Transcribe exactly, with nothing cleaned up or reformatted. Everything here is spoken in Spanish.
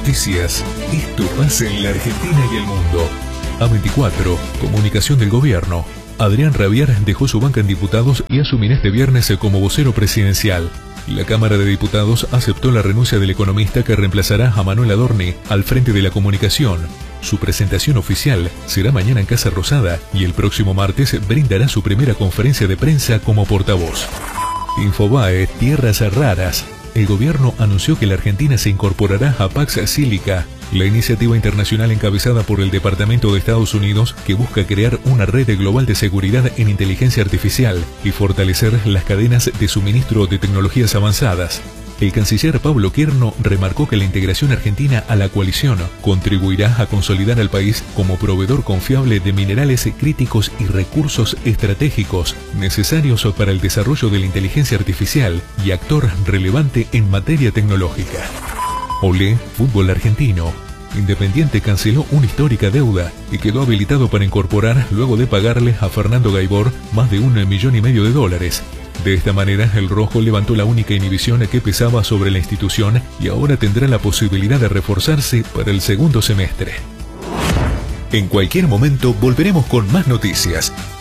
Noticias. Esto pasa en la Argentina y el mundo. A veinticuatro, Comunicación del Gobierno. Adrián Rabier dejó su banca en diputados y asumirá este viernes como vocero presidencial. La Cámara de Diputados aceptó la renuncia del economista que reemplazará a Manuel Adorni al frente de la comunicación. Su presentación oficial será mañana en Casa Rosada y el próximo martes brindará su primera conferencia de prensa como portavoz. Infobae, tierras raras. El gobierno anunció que la Argentina se incorporará a Pax Silica, la iniciativa internacional encabezada por el Departamento de Estados Unidos que busca crear una red global de seguridad en inteligencia artificial y fortalecer las cadenas de suministro de tecnologías avanzadas. El canciller Pablo Quierno remarcó que la integración argentina a la coalición contribuirá a consolidar al país como proveedor confiable de minerales críticos y recursos estratégicos necesarios para el desarrollo de la inteligencia artificial y actor relevante en materia tecnológica. Olé, fútbol argentino. Independiente canceló una histórica deuda y quedó habilitado para incorporar luego de pagarle a Fernando Gaibor más de un millón y medio de dólares. De esta manera, el rojo levantó la única inhibición que pesaba sobre la institución y ahora tendrá la posibilidad de reforzarse para el segundo semestre. En cualquier momento volveremos con más noticias.